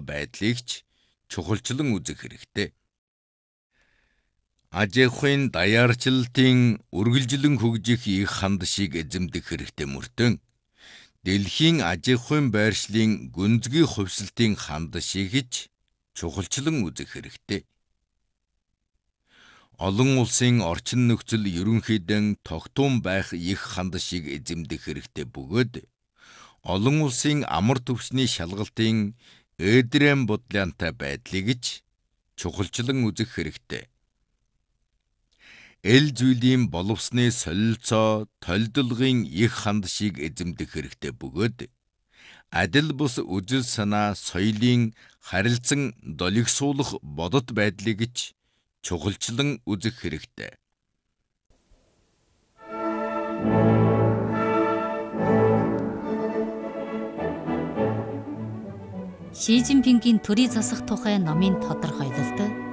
байдлыг ч чухалчлан үзэх хэрэгтэй. Аж ахуйн даяарчлалтын үргэлжлэн хөгжих их ханд шиг эзэмдэх хэрэгтэй мөртөө дэлхийн аж ахуйн байршлын гүнзгий хувьсалтын ханд шиг ч чухалчлан үзэх хэрэгтэй. Олон улсын орчин нөхцөл ерөнхийдөө тогтун байх их ханд шиг эзэмдэх хэрэгтэй бөгөөд олон улсын амар түвшний шалгалтын эдрэм бодлоонтой байдлыг ч чухалчлан үзэх хэрэгтэй. Эл зүйлийн боловсны солилцоо, толилдолгын их ханд шиг эзэмдэх хэрэгтэй бөгөөд адил бус үзэл санаа, соёлын харилцан долгисуулах бодит байдлыг ч чухалчлан үзэх хэрэгтэй. Ши Жинпингийн төрийн засах тухай номын тодорхойлолт